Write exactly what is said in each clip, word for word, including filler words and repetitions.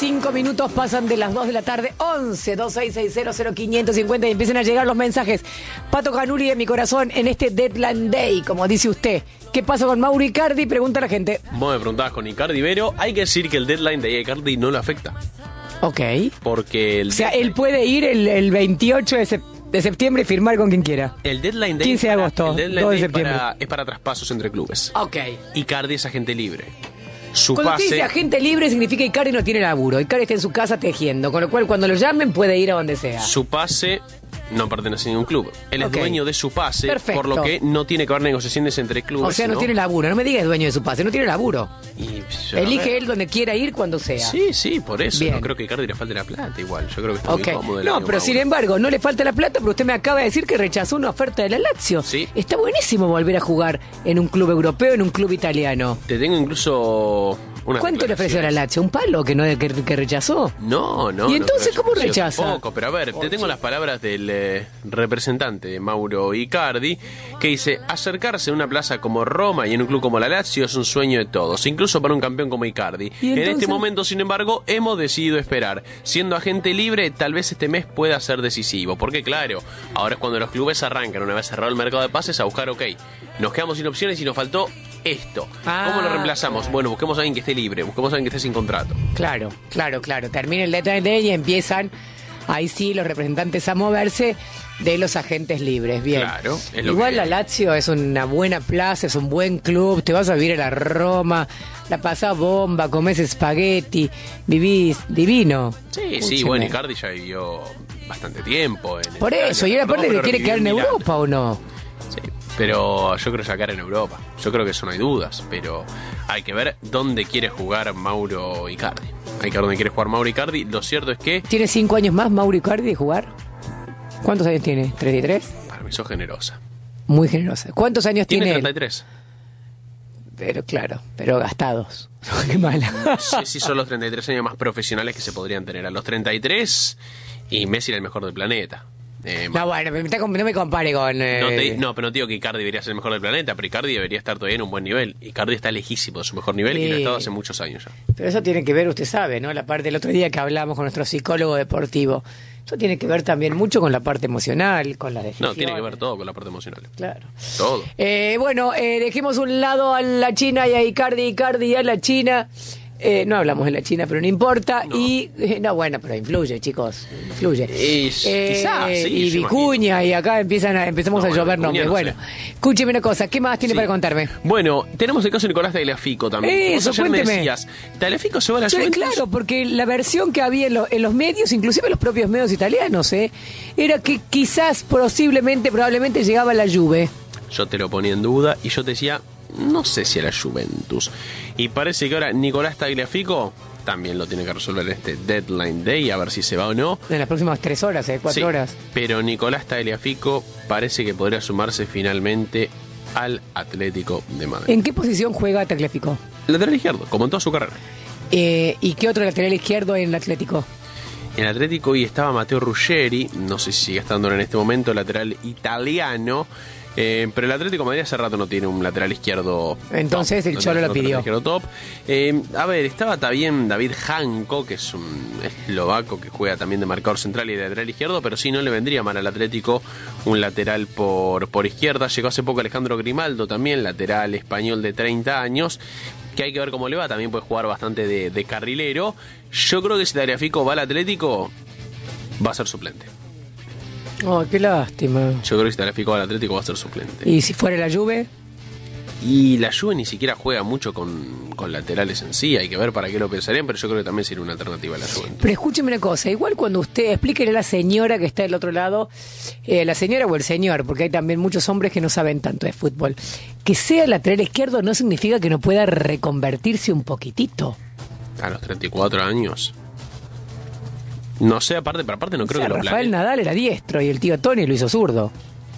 Cinco minutos pasan de las dos de la tarde, once, dos seis seis cero, cero quinientos cincuenta y empiezan a llegar los mensajes. Pato Canuli de mi corazón en este Deadline Day, como dice usted. ¿Qué pasa con Mauro Icardi? Pregunta la gente. Vos me preguntabas con Icardi, pero hay que decir que el Deadline Day de Icardi no lo afecta. Ok. Porque el O sea, él puede ir el, el veintiocho de, sep- de septiembre y firmar con quien quiera. El Deadline Day quince de agosto, el Deadline dos de Day septiembre. para- es para traspasos entre clubes. Ok. Icardi es agente libre. Su Cuando pase... usted dice agente libre significa que Icardi no tiene laburo. Icardi está en su casa tejiendo, con lo cual cuando lo llamen puede ir a donde sea. Su pase no pertenece a ningún club. Él es Ok. dueño de su pase, Perfecto. por lo que no tiene que haber negociaciones entre clubes. O sea, no, ¿no? tiene laburo. No me digas dueño de su pase, no tiene laburo. Y, yo, a Elige ver. él donde quiera ir cuando sea. Sí, sí, por eso. Bien. No creo que a Icardi le falte la plata igual. Yo creo que está Ok. muy cómodo. el No, año pero Mauro. sin embargo, no le falta la plata, pero usted me acaba de decir que rechazó una oferta de la Lazio. Sí. Está buenísimo volver a jugar en un club europeo, en un club italiano. Te tengo incluso una ¿Cuánto le ofreció a la Lazio? ¿Un palo que no que, que rechazó? No, no. ¿Y no, entonces pero cómo yo- rechaza? Poco, pero a ver, te tengo las palabras del eh, representante de Mauro Icardi, que dice: acercarse a una plaza como Roma y en un club como la Lazio es un sueño de todos, incluso para un campeón como Icardi. ¿Y En entonces? este momento, sin embargo, hemos decidido esperar. Siendo agente libre, tal vez este mes pueda ser decisivo, porque claro, ahora es cuando los clubes arrancan, una vez cerrado el mercado de pases, a buscar, ok, nos quedamos sin opciones y nos faltó esto. Ah, ¿Cómo lo reemplazamos? Bueno, busquemos a alguien que esté libre, busquemos a alguien que esté sin contrato. Claro, claro, claro. Termina el deadline day y empiezan, ahí sí, los representantes a moverse de los agentes libres. Bien. Claro, es lo Igual que- la Lazio es una buena plaza, es un buen club, te vas a vivir a la Roma, la pasás bomba, comés espagueti, vivís divino. Sí, sí, Escúcheme. bueno, Icardi ya vivió bastante tiempo. En Por Italia. eso, y era parte No, que pero quiere vivió quedar en Milán. Europa, ¿o no? Sí, pero yo creo sacar en Europa. Yo creo que eso no hay dudas, pero hay que ver dónde quiere jugar Mauro Icardi. Hay que ver dónde quiere jugar Mauro Icardi. Lo cierto es que, ¿Tiene cinco años más Mauro Icardi de jugar? ¿Cuántos años tiene? ¿treinta y tres? para mí, sos generosa. Muy generosa. ¿Cuántos años Tiene tiene, treinta y él? tres. Pero claro, pero gastados. Qué mala. Sí, sí, son los treinta y tres años más profesionales que se podrían tener. A los treinta y tres, y Messi era el mejor del planeta. Eh, No, bueno, me está- no me compare con... eh, No, te- no, pero no digo que Icardi debería ser el mejor del planeta, pero Icardi debería estar todavía en un buen nivel. Icardi está lejísimo de su mejor nivel y lo ha Sí. estado hace muchos años ya. Pero eso tiene que ver, usted sabe, ¿no? La parte del otro día que hablamos con nuestro psicólogo deportivo. Eso tiene que ver también mucho con la parte emocional, con las No, decisiones. tiene que ver todo con la parte emocional. Claro. Todo. Eh, bueno, eh, dejemos un lado a la China y a Icardi, Icardi y a la China. Eh, no hablamos de la China, pero no importa. No. Y, eh, no, bueno, pero influye, chicos. Influye. Y- quizás, sí, y yo Vicuña, y acá empiezan a, empezamos No, a bueno, llover Vicuña nombres. no Bueno, sé. escúcheme una cosa, ¿qué más tiene Sí. para contarme? Bueno, tenemos el caso de Nicolás Tagliafico también. Eso, Vos ayer me cuénteme. decías, Tagliafico se va a la Sí, Juventus. claro, porque la versión que había en, lo- en los medios, inclusive en los propios medios italianos, ¿eh? era que quizás, posiblemente, probablemente llegaba a la Juve. Yo te lo ponía en duda y yo te decía, no sé si a la Juventus. Y parece que ahora Nicolás Tagliafico también lo tiene que resolver en este Deadline Day, a ver si se va o no. En las próximas tres horas, ¿eh? Cuatro Sí, horas. pero Nicolás Tagliafico parece que podría sumarse finalmente al Atlético de Madrid. ¿En qué posición juega Tagliafico? Lateral izquierdo, como en toda su carrera. Eh, ¿Y qué otro lateral izquierdo en el Atlético? En el Atlético hoy estaba Matteo Ruggeri, no sé si sigue estando en este momento, lateral italiano. Eh, pero el Atlético de Madrid hace rato no tiene un lateral izquierdo. Entonces top, el no Cholo tiene lo un pidió. lateral izquierdo top. Eh, a ver, estaba también David Janko, que es un eslovaco que juega también de marcador central y de lateral izquierdo, pero sí no le vendría mal al Atlético un lateral por, por izquierda. Llegó hace poco Alejandro Grimaldo también, lateral español de treinta años, que hay que ver cómo le va, también puede jugar bastante de, de carrilero. Yo creo que si Tagliafico va al Atlético, va a ser suplente. Oh, qué lástima. Yo creo que si Tagliafico va al Atlético va a ser suplente. ¿Y si fuera la Juve? Y la Juve ni siquiera juega mucho con, con laterales en sí, hay que ver para qué lo pensarían, pero yo creo que también sería una alternativa a la Juve. Pero escúcheme una cosa, igual cuando usted, explíquele a la señora que está del otro lado, eh, la señora o el señor, porque hay también muchos hombres que no saben tanto de fútbol, que sea lateral izquierdo no significa que no pueda reconvertirse un poquitito. A los treinta y cuatro años. No sé, aparte, pero aparte no O creo sea, que lo Rafael planee. Nadal era diestro y el tío Tony lo hizo zurdo.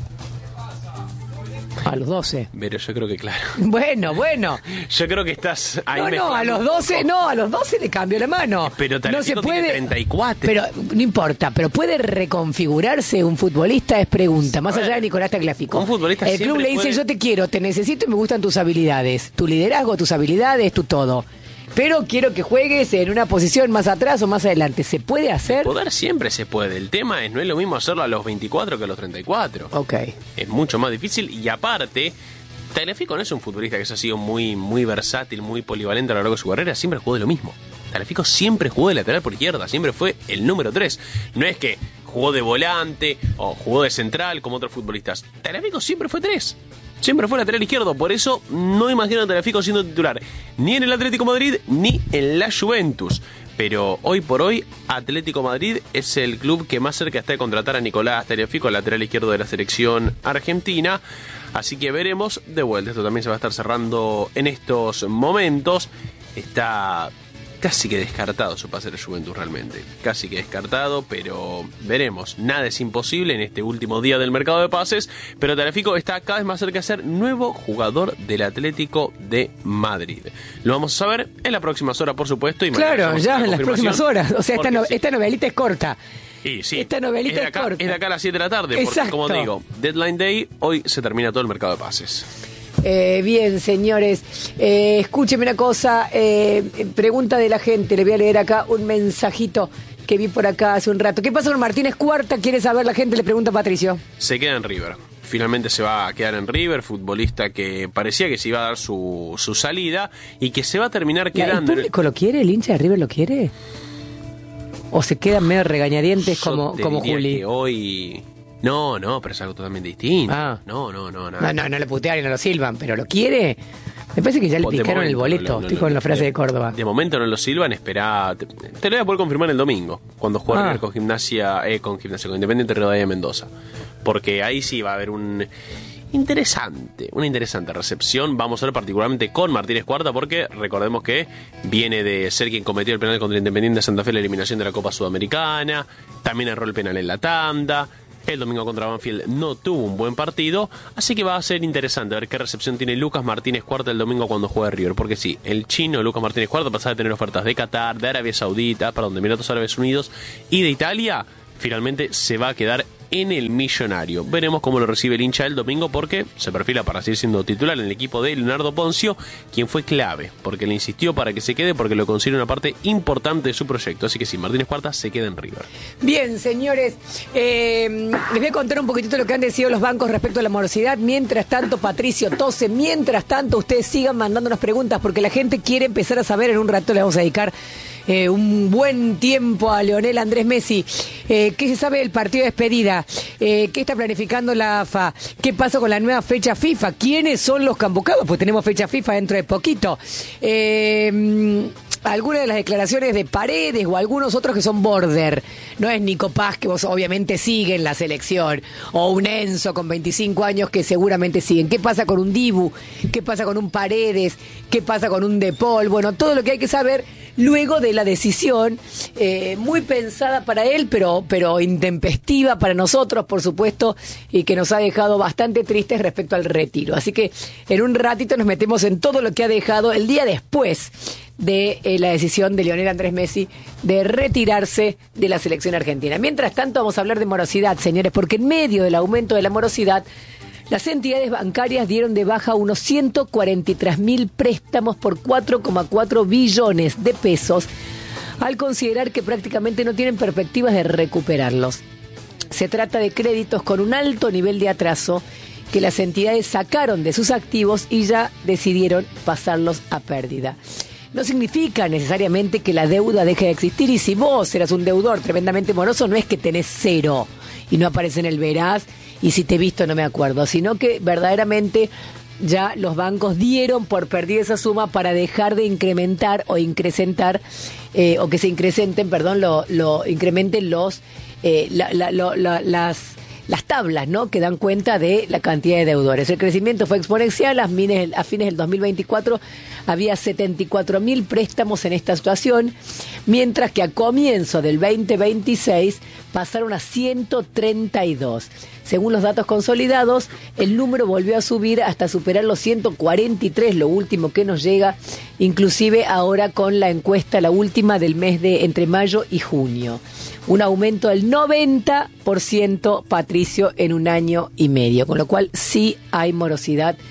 A los doce. Pero yo creo que claro. Bueno, bueno. Yo creo que estás ahí No, no, a mezclando los un doce, poco. no, a los doce le cambió la mano. Pero no se Tagliafico tiene puede. treinta y cuatro. Pero no importa, pero puede reconfigurarse un futbolista, es pregunta, más A ver, allá de Nicolás Tagliafico. un futbolista El club siempre le dice, puede- yo te quiero, te necesito y me gustan tus habilidades, tu liderazgo, tus habilidades, tu todo. pero quiero que juegues en una posición más atrás o más adelante. ¿Se puede hacer? Poder siempre se puede. El tema es, no es lo mismo hacerlo a los veinticuatro que a los treinta y cuatro. Ok. Es mucho más difícil y aparte, Tagliafico no es un futbolista que se ha sido muy, muy versátil, muy polivalente a lo largo de su carrera, siempre jugó de lo mismo. Tagliafico siempre jugó de lateral por izquierda, siempre fue el número tres. No es que jugó de volante o jugó de central como otros futbolistas. Tagliafico siempre fue tres. Siempre fue lateral izquierdo, por eso no imagino a Tagliafico siendo titular ni en el Atlético Madrid ni en la Juventus. Pero hoy por hoy Atlético Madrid es el club que más cerca está de contratar a Nicolás Tagliafico, lateral izquierdo de la selección argentina. Así que veremos de vuelta. Esto también se va a estar cerrando en estos momentos. Está casi que descartado su pase a la Juventus realmente. Casi que descartado, pero veremos. Nada es imposible en este último día del mercado de pases. Pero Tagliafico está cada vez más cerca de ser nuevo jugador del Atlético de Madrid. Lo vamos a saber en las próximas horas, por supuesto. Y claro, ya en las próximas horas. O sea, esta, no, sí. esta novelita es corta. Y sí, esta novelita es, de acá, es corta. Es de acá a las siete de la tarde. Porque, como digo, Deadline Day, hoy se termina todo el mercado de pases. Eh, bien, señores, eh, escúcheme una cosa, eh, pregunta de la gente, le voy a leer acá un mensajito que vi por acá hace un rato. ¿Qué pasa con Martínez Cuarta? ¿Quiere saber la gente? Le pregunta a Patricio. Se queda en River. Finalmente se va a quedar en River, futbolista que parecía que se iba a dar su, su salida y que se va a terminar quedando. ¿El público lo quiere? ¿El hincha de River lo quiere? ¿O se quedan medio regañadientes como, como Juli? Que hoy... No, no, pero es algo totalmente distinto. Ah. No, no, no, no. No, no, no le putean y no lo silban, pero ¿lo quiere? Me parece que ya le de picaron momento, el boleto. No, no, Estoy no, con la frase de, de Córdoba. De momento no lo silban, espera. Te, te lo voy a poder confirmar el domingo, cuando juegue ah. con Gimnasia, eh, con Gimnasia, con Independiente Rivadavia de Mendoza. Porque ahí sí va a haber un... Interesante, una interesante recepción. Vamos a ver particularmente con Martínez Cuarta, porque recordemos que viene de ser quien cometió el penal contra Independiente de Santa Fe en la eliminación de la Copa Sudamericana. También erró el penal en la tanda. El domingo contra Banfield no tuvo un buen partido, así que va a ser interesante ver qué recepción tiene Lucas Martínez Cuarta el domingo cuando juegue River, porque sí, el chino Lucas Martínez Cuarta pasaba de tener ofertas de Qatar, de Arabia Saudita, perdón, de Emiratos Árabes Unidos y de Italia, finalmente se va a quedar en el Millonario. Veremos cómo lo recibe el hincha el domingo, porque se perfila para seguir siendo titular en el equipo de Leonardo Poncio, quien fue clave, porque le insistió para que se quede, porque lo considera una parte importante de su proyecto. Así que sí, Martínez Cuarta se queda en River. Bien, señores, eh, les voy a contar un poquitito lo que han decidido los bancos respecto a la morosidad. Mientras tanto, Patricio tose. Mientras tanto, ustedes sigan mandándonos preguntas, porque la gente quiere empezar a saber. En un rato le vamos a dedicar eh, un buen tiempo a Lionel Andrés Messi. Eh, ¿Qué se sabe del partido de despedida? Eh, ¿Qué está planificando la A F A? ¿Qué pasa con la nueva fecha FIFA? ¿Quiénes son los convocados? Pues tenemos fecha FIFA dentro de poquito. Eh, algunas de las declaraciones de Paredes o algunos otros que son border. No es Nico Paz, que vos obviamente sigue en la selección, o un Enzo con veinticinco años que seguramente siguen. ¿Qué pasa con un Dibu? ¿Qué pasa con un Paredes? ¿Qué pasa con un De Paul? Bueno, todo lo que hay que saber luego de la decisión, eh, muy pensada para él, pero, pero intempestiva para nosotros, por supuesto, y que nos ha dejado bastante tristes respecto al retiro. Así que en un ratito nos metemos en todo lo que ha dejado el día después de eh, la decisión de Lionel Andrés Messi de retirarse de la selección argentina. Mientras tanto, vamos a hablar de morosidad, señores, porque en medio del aumento de la morosidad, las entidades bancarias dieron de baja unos ciento cuarenta y tres mil préstamos por cuatro coma cuatro billones de pesos, al considerar que prácticamente no tienen perspectivas de recuperarlos. Se trata de créditos con un alto nivel de atraso que las entidades sacaron de sus activos y ya decidieron pasarlos a pérdida. No significa necesariamente que la deuda deje de existir, y si vos eras un deudor tremendamente moroso, no es que tenés cero y no aparece en el veraz y si te he visto no me acuerdo, sino que verdaderamente ya los bancos dieron por perdida esa suma para dejar de incrementar o incrementar eh, o que se incrementen, perdón, lo, lo incrementen los eh, la, la, lo, la, las las tablas, ¿no?, que dan cuenta de la cantidad de deudores. El crecimiento fue exponencial. A fines, a fines del dos mil veinticuatro había setenta y cuatro mil préstamos en esta situación, mientras que a comienzo del veinte veintiséis pasaron a ciento treinta y dos. Según los datos consolidados, el número volvió a subir hasta superar los ciento cuarenta y tres, lo último que nos llega, inclusive ahora con la encuesta, la última del mes de entre mayo y junio. Un aumento del noventa por ciento, Patricio, en un año y medio, con lo cual sí hay morosidad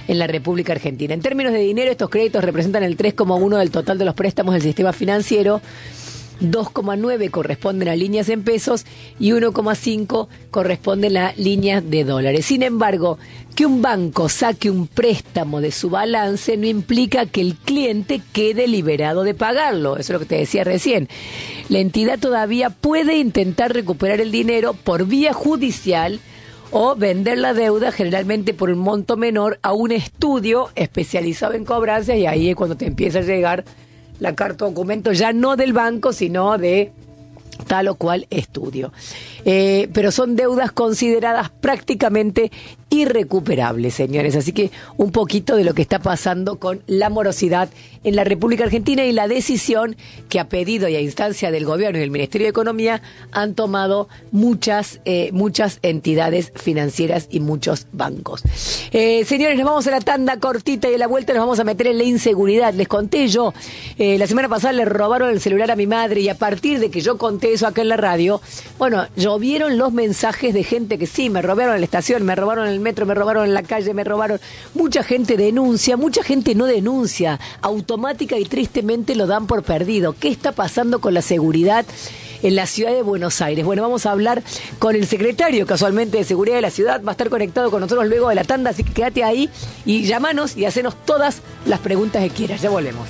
en la República Argentina. En términos de dinero, estos créditos representan el tres coma uno del total de los préstamos del sistema financiero, dos coma nueve corresponden a líneas en pesos y uno coma cinco corresponden a líneas de dólares. Sin embargo, que un banco saque un préstamo de su balance no implica que el cliente quede liberado de pagarlo. Eso es lo que te decía recién. La entidad todavía puede intentar recuperar el dinero por vía judicial o vender la deuda, generalmente por un monto menor, a un estudio especializado en cobranzas, y ahí es cuando te empieza a llegar la carta documento, ya no del banco, sino de tal o cual estudio. Eh, pero son deudas consideradas prácticamente irrecuperables, señores. Así que un poquito de lo que está pasando con la morosidad en la República Argentina y la decisión que a pedido y a instancia del gobierno y del Ministerio de Economía han tomado muchas, eh, muchas entidades financieras y muchos bancos. Eh, señores, nos vamos a la tanda cortita y a la vuelta nos vamos a meter en la inseguridad. Les conté yo, eh, la semana pasada le robaron el celular a mi madre y a partir de que yo conté eso acá en la radio, bueno, llovieron los mensajes de gente que sí, me robaron en la estación, me robaron en el metro, me robaron en la calle, me robaron. Mucha gente denuncia, mucha gente no denuncia, automática y tristemente lo dan por perdido. ¿Qué está pasando con la seguridad en la ciudad de Buenos Aires? Bueno, vamos a hablar con el secretario casualmente de Seguridad de la Ciudad, va a estar conectado con nosotros luego de la tanda, así que quédate ahí y llámanos y hacenos todas las preguntas que quieras. Ya volvemos.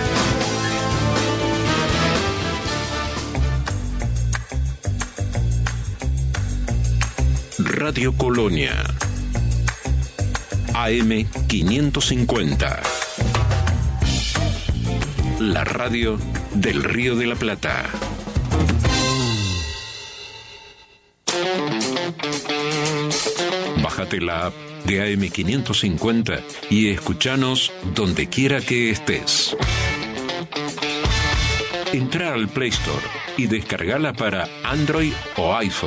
Radio Colonia A M quinientos cincuenta, la radio del Río de la Plata. Bájate la app de A M quinientos cincuenta y escuchanos donde quiera que estés. Entra al Play Store y descargala para Android o iPhone.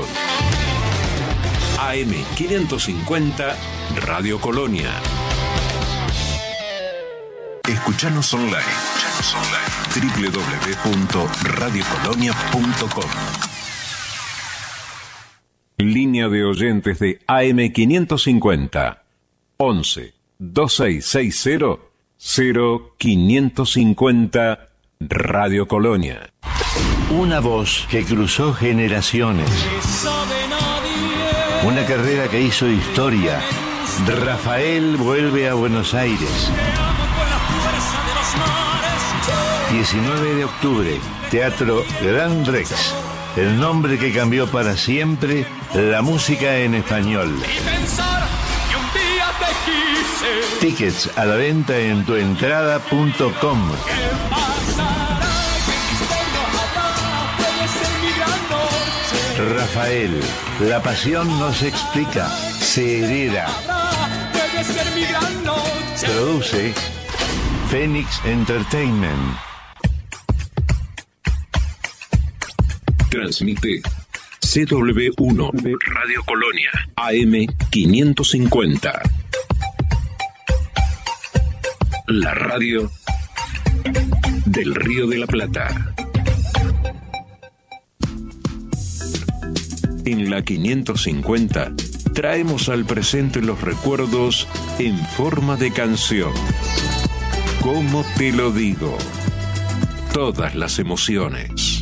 A M quinientos cincuenta Radio Colonia. Escuchanos online. Escuchanos online. doble u doble u doble u punto radio colonia punto com. Línea de oyentes de A M quinientos cincuenta. once, veintiséis sesenta, cero quinientos cincuenta Radio Colonia. Una voz que cruzó generaciones. Una carrera que hizo historia. Rafael vuelve a Buenos Aires. diecinueve de octubre, Teatro Gran Rex. El nombre que cambió para siempre la música en español. Tickets a la venta en tuentrada punto com. Rafael, la pasión no se explica, se hereda. Produce Phoenix Entertainment. Transmite C W uno Radio Colonia A M quinientos cincuenta. La radio del Río de la Plata. En la quinientos cincuenta traemos al presente los recuerdos en forma de canción. ¿Cómo te lo digo? Todas las emociones.